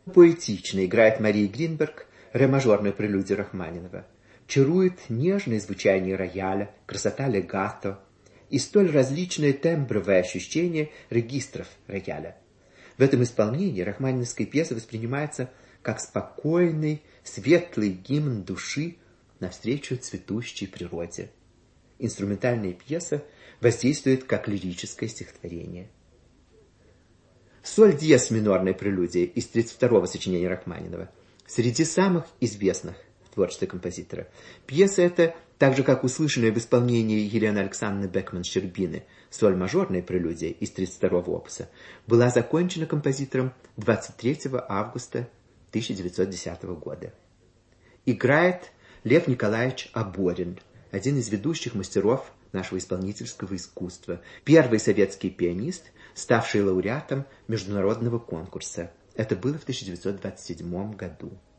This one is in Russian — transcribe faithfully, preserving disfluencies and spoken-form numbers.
Поэтично играет Мария Гринберг ре-мажорную прелюдию Рахманинова. Чарует нежное звучание рояля, красота легато и столь различные тембровые ощущения регистров рояля. В этом исполнении рахманиновская пьеса воспринимается как спокойный, светлый гимн души навстречу цветущей природе. Инструментальная пьеса воздействует как лирическое стихотворение. Соль диез минорная прелюдия из тридцать второго сочинения Рахманинова среди самых известных в творчестве композитора. Пьеса эта, так же как услышанная в исполнении Елены Александровны Бекман-Щербины соль мажорная прелюдия из тридцать второго опуса, была закончена композитором двадцать третьего августа тысяча девятьсот десятого года. Играет Лев Николаевич Аборин, один из ведущих мастеров нашего исполнительского искусства, первый советский пианист, ставший лауреатом международного конкурса. Это было в тысяча девятьсот двадцать седьмом году.